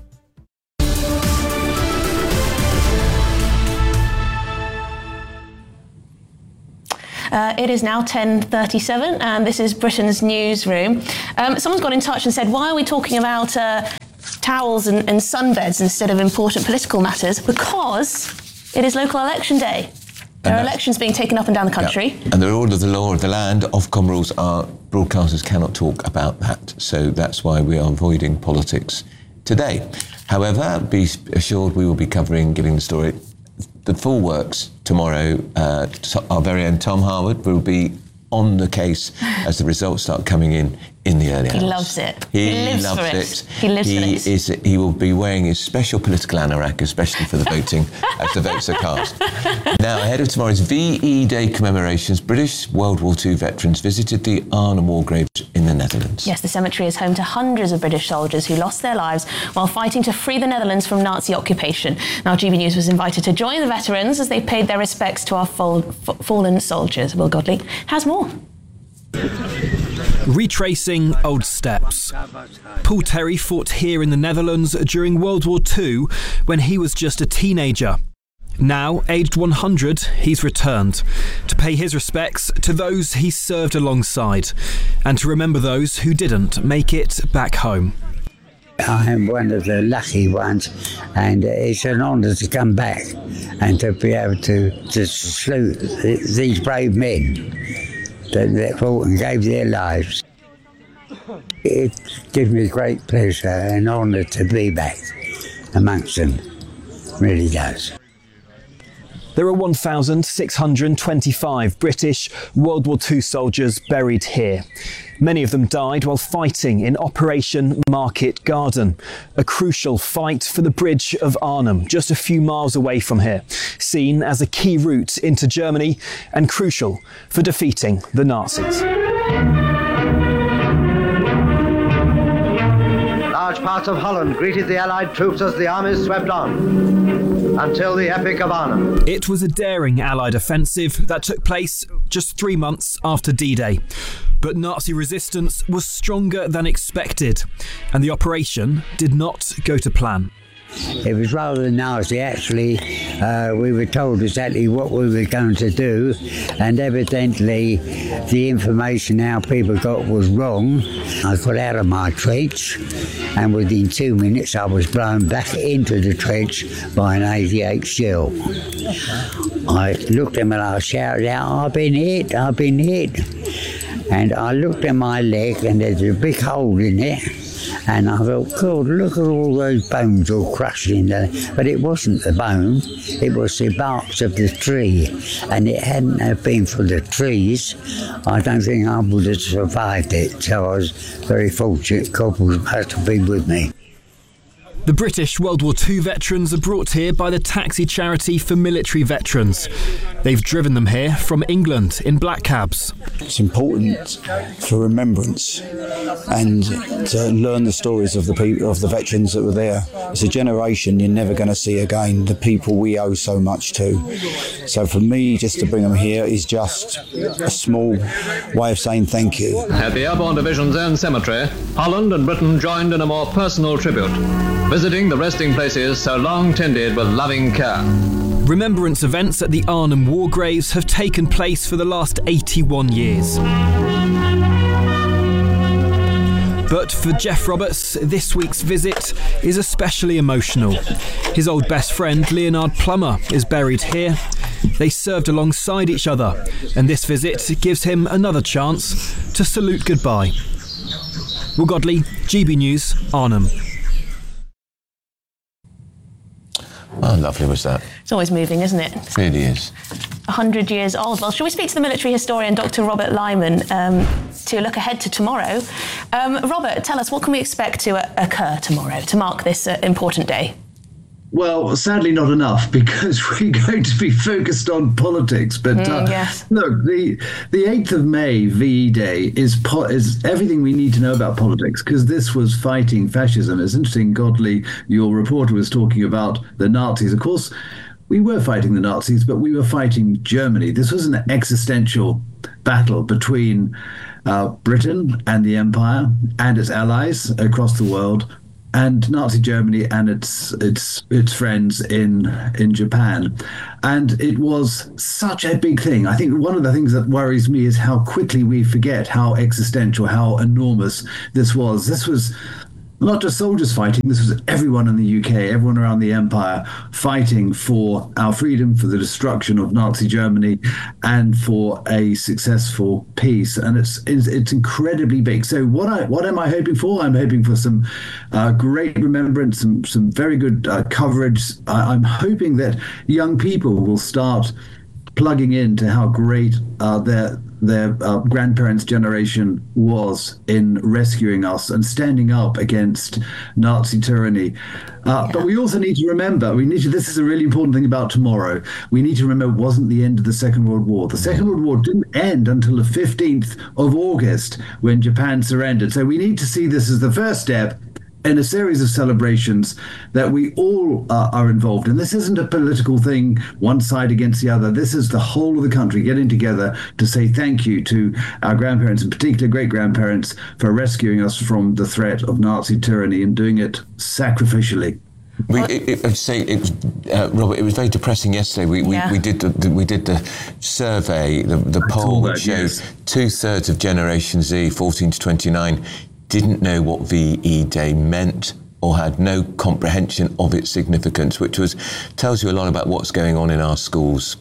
Uh, it is now ten thirty-seven and this is Britain's newsroom. Um, someone's got in touch and said, why are we talking about uh, towels and, and sunbeds instead of important political matters? Because it is local election day. There are elections being taken up and down the country. Yeah. And the order of the law of the land, Ofcom rules are broadcasters cannot talk about that. So that's why we are avoiding politics today. However, be assured we will be covering, giving the story, the full works tomorrow. Uh, our very own Tom Harwood will be on the case as the results start coming in in the early hours. He loves it. He, he lives loves for it. it. He lives he for it. Is, he will be wearing his special political anorak, especially for the voting, as the votes are cast. Now, ahead of tomorrow's V E Day commemorations, British World War Two veterans visited the Arnhem War Graves in the Netherlands. Yes, the cemetery is home to hundreds of British soldiers who lost their lives while fighting to free the Netherlands from Nazi occupation. Now, G B News was invited to join the veterans as they paid their respects to our fall, f- fallen soldiers. Will Godley has more. Retracing old steps. Paul Terry fought here in the Netherlands during World War Two when he was just a teenager. Now, aged one hundred, he's returned to pay his respects to those he served alongside and to remember those who didn't make it back home. I am one of the lucky ones, and it's an honour to come back and to be able to, to salute these brave men that, that fought and gave their lives. It gives me great pleasure and honour to be back amongst them. It really does. There are one thousand six hundred twenty-five British World War Two soldiers buried here. Many of them died while fighting in Operation Market Garden, a crucial fight for the Bridge of Arnhem, just a few miles away from here, seen as a key route into Germany and crucial for defeating the Nazis. Large parts of Holland greeted the Allied troops as the armies swept on, until the Epic of Arnhem. It was a daring Allied offensive that took place just three months after D-Day. But Nazi resistance was stronger than expected, and the operation did not go to plan. It was rather nasty, actually. Uh, we were told exactly what we were going to do, and evidently the information our people got was wrong. I got out of my trench, and within two minutes I was blown back into the trench by an eighty-eight shell. I looked at them and I shouted out, "I've been hit, I've been hit." And I looked at my leg and there's a big hole in it. And I thought, God, look at all those bones all crushed in there. But it wasn't the bone, it was the barks of the tree. And it hadn't have been for the trees, I don't think I would have survived it. So I was very fortunate. God must have been with me. The British World War Two veterans are brought here by the taxi charity for military veterans. They've driven them here from England in black cabs. It's important for remembrance and to learn the stories of the people, of the veterans that were there. It's a generation you're never going to see again, the people we owe so much to. So for me, just to bring them here is just a small way of saying thank you. At the Airborne Division's own cemetery, Holland and Britain joined in a more personal tribute, visiting the resting places so long tended with loving care. Remembrance events at the Arnhem War Graves have taken place for the last eighty-one years. But for Jeff Roberts, this week's visit is especially emotional. His old best friend, Leonard Plummer, is buried here. They served alongside each other, and this visit gives him another chance to salute goodbye. Will Godley, G B News, Arnhem. How lovely was that? It's always moving, isn't it? It really is. one hundred years old. Well, shall we speak to the military historian, Doctor Robert Lyman, um, to look ahead to tomorrow? Um, Robert, tell us, what can we expect to uh, occur tomorrow to mark this uh, important day? Well, sadly not enough, because we're going to be focused on politics. But Mm, uh, yes. look, the the eighth of May, V E Day, is po- is everything we need to know about politics, because this was fighting fascism. It's interesting, Godley, your reporter was talking about the Nazis. Of course, we were fighting the Nazis, but we were fighting Germany. This was an existential battle between uh, Britain and the Empire and its allies across the world, and Nazi Germany and its its its friends in in Japan. And it was such a big thing. I think one of the things that worries me is how quickly we forget how existential, how enormous this was. This was not just soldiers fighting, this was everyone in the U K, everyone around the empire fighting for our freedom, for the destruction of Nazi Germany, and for a successful peace. And it's it's, it's incredibly big. So what I what am I hoping for? I'm hoping for some uh, great remembrance, some, some very good uh, coverage. I, I'm hoping that young people will start plugging into how great uh, their their uh, grandparents' generation was in rescuing us and standing up against Nazi tyranny. Uh, yeah. But we also need to remember, we need to, this is a really important thing about tomorrow, we need to remember it wasn't the end of the Second World War. The Second World War didn't end until the fifteenth of August when Japan surrendered. So we need to see this as the first step in a series of celebrations that we all uh, are involved in. This isn't a political thing, one side against the other. This is the whole of the country getting together to say thank you to our grandparents, in particular great-grandparents, for rescuing us from the threat of Nazi tyranny and doing it sacrificially. We, it, it, I'd say, it was, uh, Robert, it was very depressing yesterday. We we, Yeah. we did the, the we did the survey, the, the poll, that, which showed yes. two-thirds of Generation Z, fourteen to twenty-nine, didn't know what V E Day meant or had no comprehension of its significance, which was tells you a lot about what's going on in our schools.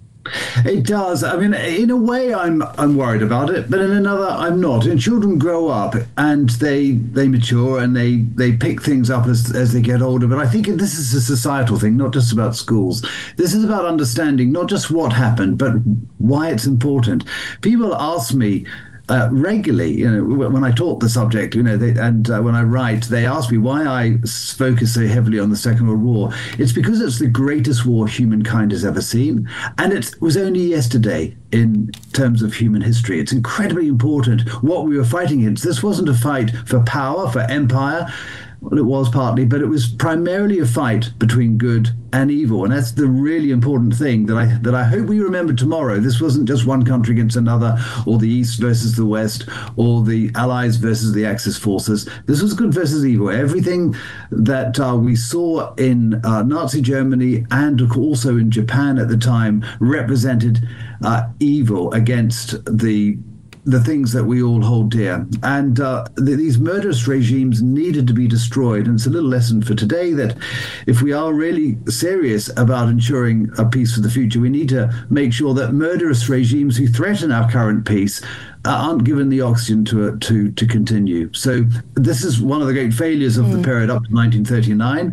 It does. I mean, in a way, I'm I'm worried about it, but in another, I'm not. And children grow up and they they mature and they they pick things up as as they get older. But I think this is a societal thing, not just about schools. This is about understanding not just what happened, but why it's important. People ask me Uh, regularly, you know, when I taught the subject, you know, they, and uh, when I write, they ask me why I focus so heavily on the Second World War. It's because it's the greatest war humankind has ever seen, and it was only yesterday in terms of human history. It's incredibly important what we were fighting against. This wasn't a fight for power, for empire. Well, it was partly, but it was primarily a fight between good and evil, and that's the really important thing that I that I hope we remember tomorrow. This wasn't just one country against another, or the East versus the West, or the Allies versus the Axis forces. This was good versus evil. Everything that uh, we saw in uh, Nazi Germany and also in Japan at the time represented uh, evil against the the things that we all hold dear. And uh, th- these murderous regimes needed to be destroyed. And it's a little lesson for today that if we are really serious about ensuring a peace for the future, we need to make sure that murderous regimes who threaten our current peace uh, aren't given the oxygen to, uh, to, to continue. So this is one of the great failures of mm. the period up to nineteen thirty-nine.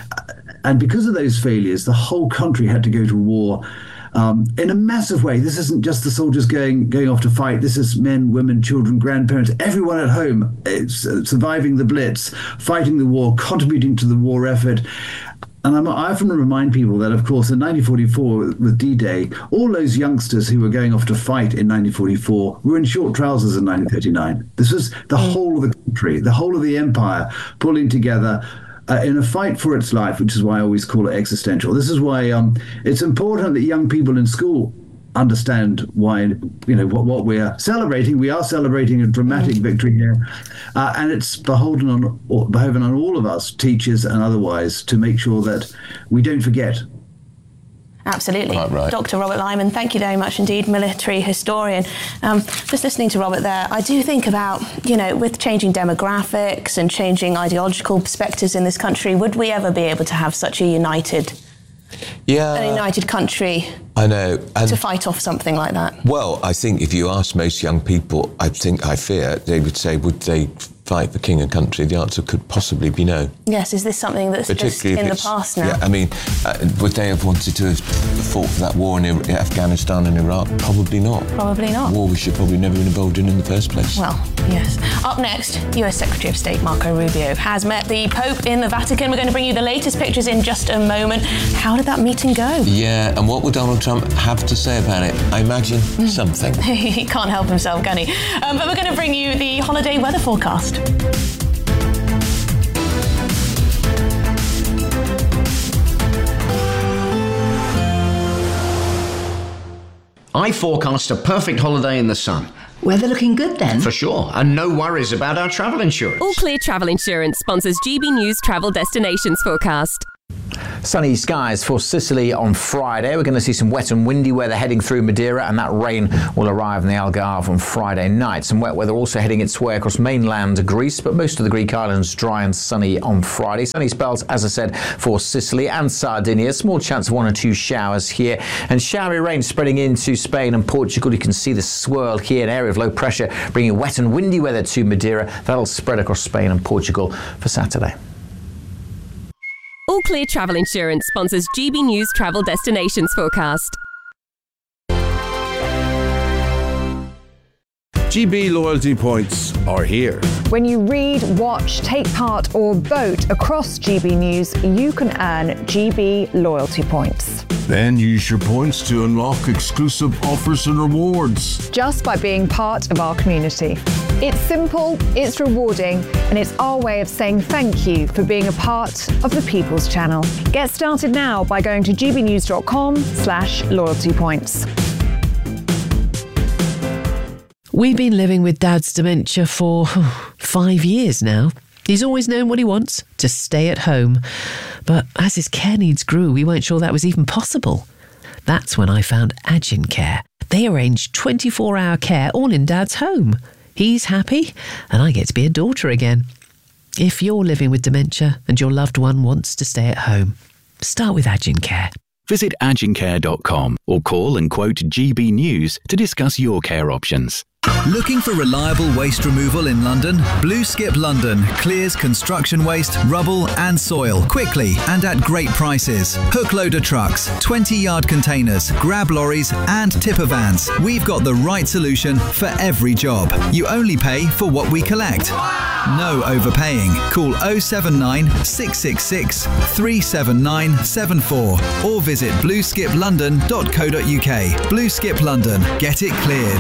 And because of those failures, the whole country had to go to war Um, in a massive way. This isn't just the soldiers going going off to fight. This is men, women, children, grandparents, everyone at home it's, uh, surviving the Blitz, fighting the war, contributing to the war effort. And I'm, I often remind people that, of course, in nineteen forty-four with D-Day, all those youngsters who were going off to fight in nineteen forty-four were in short trousers in nineteen thirty-nine. This was the whole of the country, the whole of the empire pulling together Uh, in a fight for its life, which is why I always call it existential. This is why um, it's important that young people in school understand why, you know, what, what we're celebrating. We are celebrating a dramatic victory here, uh, and it's beholden on, or beholden on all of us, teachers and otherwise, to make sure that we don't forget. Absolutely. Quite right. Doctor Robert Lyman, thank you very much indeed, military historian. Um, just listening to Robert there, I do think about, you know, with changing demographics and changing ideological perspectives in this country, would we ever be able to have such a united, yeah, a united country I know. And to fight off something like that? Well, I think if you ask most young people, I think, I fear, they would say, would they fight for king and country, the answer could possibly be no. Yes, is this something that's just in the past now? Yeah, I mean, uh, would they have wanted to have fought for that war in Afghanistan and Iraq? Probably not. Probably not. War we should probably never been involved in in the first place. Well, yes. Up next, U S Secretary of State Marco Rubio has met the Pope in the Vatican. We're going to bring you the latest pictures in just a moment. How did that meeting go? Yeah, and what will Donald Trump have to say about it? I imagine something. He can't help himself, can he? Um, but we're going to bring you the holiday weather forecast. I forecast a perfect holiday in the sun. Weather looking good then? For sure, and no worries about our travel insurance. All Clear Travel Insurance sponsors G B News Travel Destinations Forecast. Sunny skies for Sicily on Friday. We're going to see some wet and windy weather heading through Madeira, and that rain will arrive in the Algarve on Friday night. Some wet weather also heading its way across mainland Greece, but most of the Greek islands dry and sunny on Friday. Sunny spells, as I said, for Sicily and Sardinia. Small chance of one or two showers here, and showery rain spreading into Spain and Portugal. You can see the swirl here, an area of low pressure bringing wet and windy weather to Madeira. That'll spread across Spain and Portugal for Saturday. All Clear Travel Insurance sponsors G B News Travel Destinations Forecast. G B loyalty points are here. When you read, watch, take part or vote across G B News, you can earn G B loyalty points. Then use your points to unlock exclusive offers and rewards. Just by being part of our community. It's simple, it's rewarding, and it's our way of saying thank you for being a part of the People's Channel. Get started now by going to gbnews.com slash loyalty points. We've been living with Dad's dementia for five years now. He's always known what he wants, to stay at home. But as his care needs grew, we weren't sure that was even possible. That's when I found Agin Care. They arrange twenty-four hour care all in Dad's home. He's happy, and I get to be a daughter again. If you're living with dementia and your loved one wants to stay at home, start with Agin Care. Visit agin care dot com or call and quote G B News to discuss your care options. Looking for reliable waste removal in London? Blue Skip London clears construction waste, rubble and soil quickly and at great prices. Hook loader trucks, twenty yard containers, grab lorries and tipper vans. We've got the right solution for every job. You only pay for what we collect. No overpaying. Call oh seven nine, six six six, three seven nine seven four or visit blue skip london dot co dot uk. Blue Skip London. Get it cleared.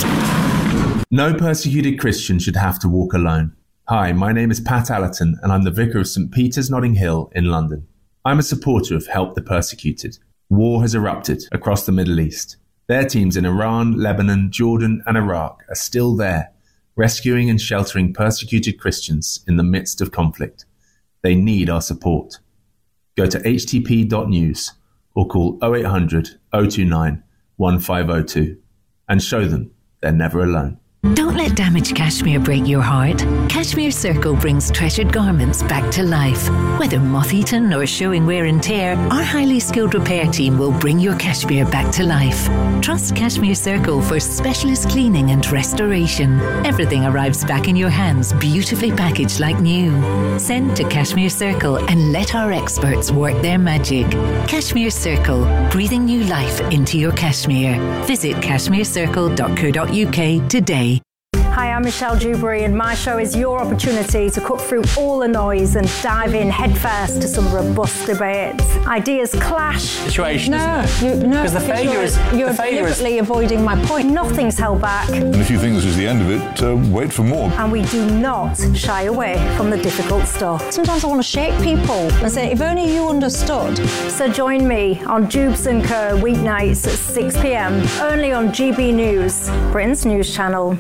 No persecuted Christian should have to walk alone. Hi, my name is Pat Allerton and I'm the Vicar of St Peter's Notting Hill in London. I'm a supporter of Help the Persecuted. War has erupted across the Middle East. Their teams in Iran, Lebanon, Jordan and Iraq are still there, rescuing and sheltering persecuted Christians in the midst of conflict. They need our support. Go to h t p dot news or call oh eight hundred, oh two nine, one five oh two and show them they're never alone. Don't let damaged cashmere break your heart. Cashmere Circle brings treasured garments back to life. Whether moth-eaten or showing wear and tear, our highly skilled repair team will bring your cashmere back to life. Trust Cashmere Circle for specialist cleaning and restoration. Everything arrives back in your hands, beautifully packaged like new. Send to Cashmere Circle and let our experts work their magic. Cashmere Circle, breathing new life into your cashmere. Visit cashmere circle dot co dot uk today. Hi, I'm Michelle Dewberry and my show is your opportunity to cut through all the noise and dive in headfirst to some robust debates. Ideas clash. Situation, no, isn't it? You, no, because the failure you're, is you're the failure deliberately is... avoiding my point. Nothing's held back. And if you think this is the end of it, uh, wait for more. And we do not shy away from the difficult stuff. Sometimes I want to shake people and say, if only you understood. So join me on Jubes and Co weeknights at six p m only on G B News, Britain's news channel.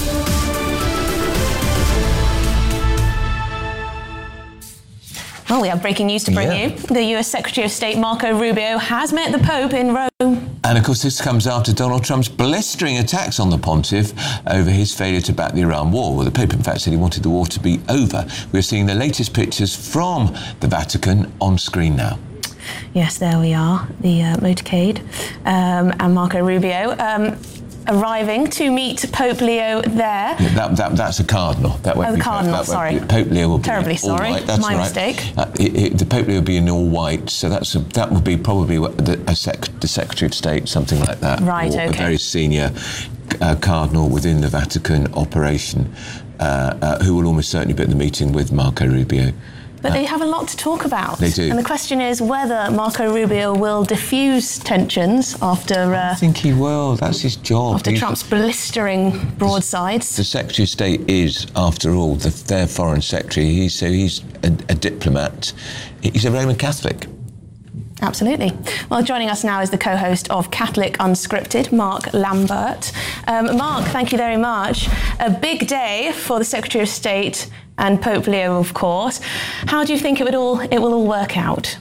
Well, we have breaking news to bring Yeah. you. The U S Secretary of State Marco Rubio has met the Pope in Rome. And of course, this comes after Donald Trump's blistering attacks on the pontiff over his failure to back the Iran war. Well, the Pope, in fact, said he wanted the war to be over. We're seeing the latest pictures from the Vatican on screen now. Yes, there we are, the uh, motorcade, um, and Marco Rubio. Um, arriving to meet Pope Leo there. Yeah, that, that, that's a cardinal. That won't oh, the be cardinal, that sorry. Be, Pope Leo will be Terribly in all sorry, white. That's my right. mistake. Uh, it, it, the Pope Leo will be in all white, so that's a, that would be probably what the, a sec, the Secretary of State, something like that. Right, or okay. a very senior uh, cardinal within the Vatican operation, uh, uh, who will almost certainly be at the meeting with Marco Rubio. But they have a lot to talk about. They do. And the question is whether Marco Rubio will diffuse tensions after... Uh, I think he will. That's his job. After He's Trump's blistering broadsides. The Secretary of State is, after all, the, their foreign secretary. He's, so he's a, a diplomat. He's a Roman Catholic. Absolutely. Well, joining us now is the co-host of Catholic Unscripted, Mark Lambert. Um, Mark, thank you very much. A big day for the Secretary of State and Pope Leo, of course. How do you think it would all it will all work out?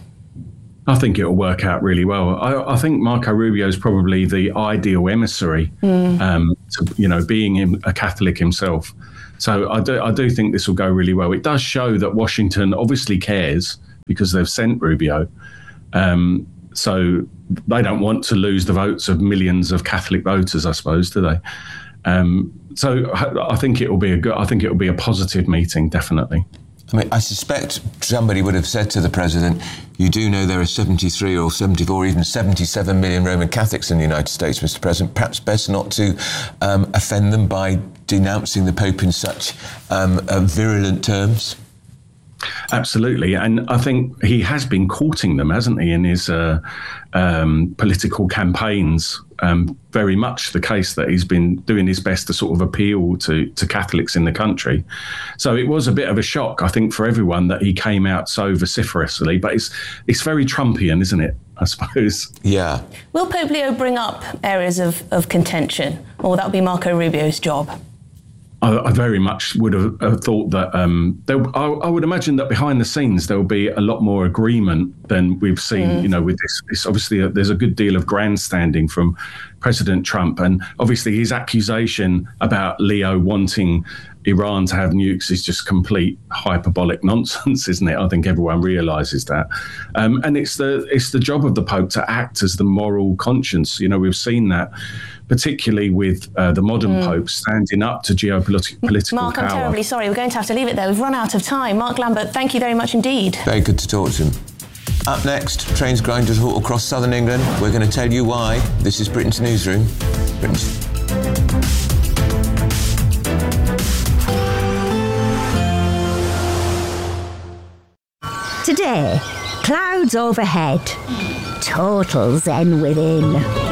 I think it'll work out really well. I, I think Marco Rubio is probably the ideal emissary, mm. um, to, you know, being him, a Catholic himself. So I do, I do think this will go really well. It does show that Washington obviously cares because they've sent Rubio. Um, so they don't want to lose the votes of millions of Catholic voters, I suppose, do they? Um, so I think it will be a good. I think it will be a positive meeting, definitely. I mean, I suspect somebody would have said to the president, "You do know there are seventy-three or seventy-four, or even seventy-seven million Roman Catholics in the United States, Mister President. Perhaps best not to um, offend them by denouncing the Pope in such um, uh, virulent terms." Absolutely, and I think he has been courting them, hasn't he, in his uh, um, political campaigns. Um, very much the case that he's been doing his best to sort of appeal to, to Catholics in the country. So it was a bit of a shock, I think, for everyone that he came out so vociferously. But it's it's very Trumpian, isn't it, I suppose? Yeah. Will Pope Leo bring up areas of, of contention, or that will be Marco Rubio's job? I, I very much would have, have thought that um, there, I, I would imagine that behind the scenes there will be a lot more agreement than we've seen. Mm. You know, with this, it's obviously a, there's a good deal of grandstanding from President Trump, and obviously his accusation about Leo wanting Iran to have nukes is just complete hyperbolic nonsense, isn't it? I think everyone realises that, um, and it's the it's the job of the Pope to act as the moral conscience. You know, we've seen that, particularly with uh, the modern mm. Pope standing up to geopolitical political Mark, power. I'm terribly sorry. We're going to have to leave it there. We've run out of time. Mark Lambert, thank you very much indeed. Very good to talk to him. Up next, trains grind to halt across southern England. We're going to tell you why. This is Britain's Newsroom. Britain's... Today, clouds overhead, total zen within.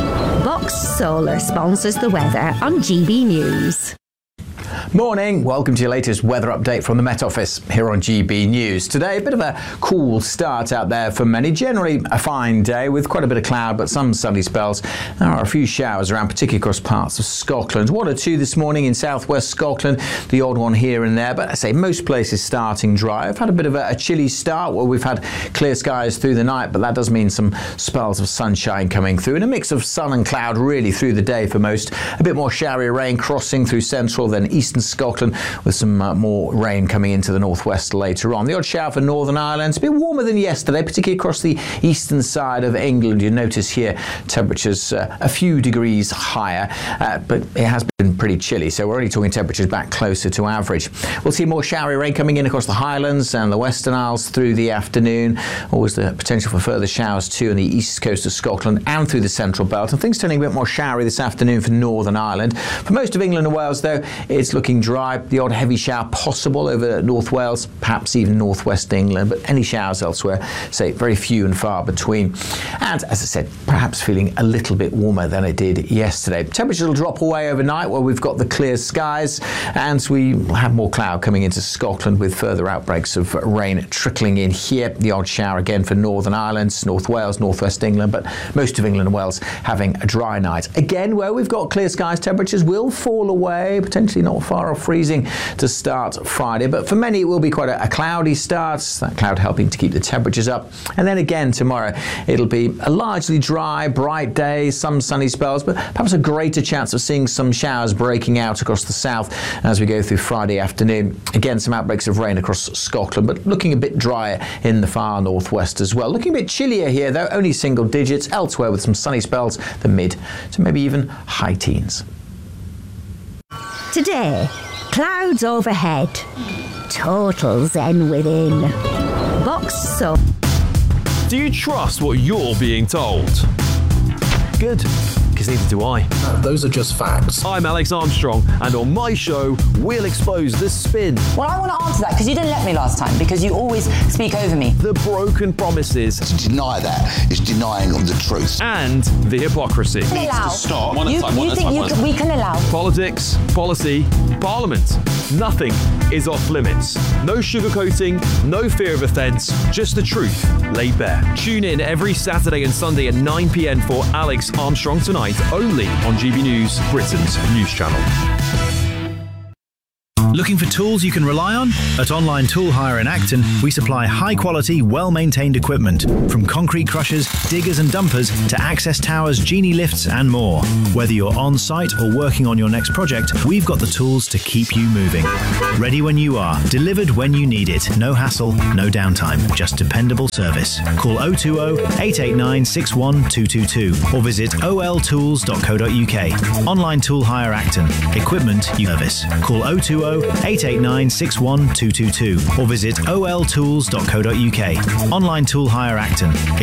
Box Solar sponsors the weather on G B News. Morning, welcome to your latest weather update from the Met Office here on G B News. Today, a bit of a cool start out there for many. Generally a fine day with quite a bit of cloud, but some sunny spells. There are a few showers around, particularly across parts of Scotland. One or two this morning in southwest Scotland, the odd one here and there, but I say most places starting dry. I've had a bit of a, a chilly start where we've had clear skies through the night, but that does mean some spells of sunshine coming through and a mix of sun and cloud really through the day for most. A bit more showery rain crossing through central, then eastern Scotland with some uh, more rain coming into the northwest later on. The odd shower for Northern Ireland. It's a bit warmer than yesterday, particularly across the eastern side of England. You notice here temperatures uh, a few degrees higher, uh, but it has been pretty chilly, so we're only talking temperatures back closer to average. We'll see more showery rain coming in across the Highlands and the Western Isles through the afternoon. Always the potential for further showers too on the east coast of Scotland and through the central belt, and things turning a bit more showery this afternoon for Northern Ireland. For most of England and Wales though, it's looking dry. The odd heavy shower possible over North Wales, perhaps even northwest England, but any showers elsewhere, say very few and far between. And as I said, perhaps feeling a little bit warmer than it did yesterday. Temperatures will drop away overnight where we've got the clear skies, and we will have more cloud coming into Scotland with further outbreaks of rain trickling in here. The odd shower again for Northern Ireland, North Wales, northwest England, but most of England and Wales having a dry night. Again, where we've got clear skies, temperatures will fall away, potentially not far off freezing to start Friday, but for many it will be quite a, a cloudy start, that cloud helping to keep the temperatures up. And then again tomorrow it'll be a largely dry, bright day, some sunny spells, but perhaps a greater chance of seeing some showers breaking out across the south as we go through Friday afternoon. Again, some outbreaks of rain across Scotland, but looking a bit drier in the far northwest as well. Looking a bit chillier here though, only single digits elsewhere with some sunny spells, the mid to maybe even high teens. Today, clouds overhead, total zen within. Box so. Do you trust what you're being told? Good, because neither do I. Uh, those are just facts. I'm Alex Armstrong, and on my show, we'll expose the spin. Well, I want to answer that because you didn't let me last time, because you always speak over me. The broken promises. To deny that is denying of the truth. And the hypocrisy. We can allow. Stop. You, you think you can, we can allow. Politics, policy, parliament. Nothing is off limits. No sugarcoating, no fear of offence, just the truth laid bare. Tune in every Saturday and Sunday at nine p.m. for Alex Armstrong Tonight, only on G B News, Britain's news channel. Looking for tools you can rely on? At Online Tool Hire in Acton, we supply high-quality, well-maintained equipment, from concrete crushers, diggers and dumpers to access towers, genie lifts and more. Whether you're on-site or working on your next project, we've got the tools to keep you moving. Ready when you are, delivered when you need it. No hassle, no downtime, just dependable service. Call oh two oh, eight eight nine, six one two two two or visit o l tools dot co dot u k. Online Tool Hire Acton. Equipment you service. Call oh two oh, eight eight nine, six one two two two or visit o l tools dot co dot u k. Online Tool Hire Acton.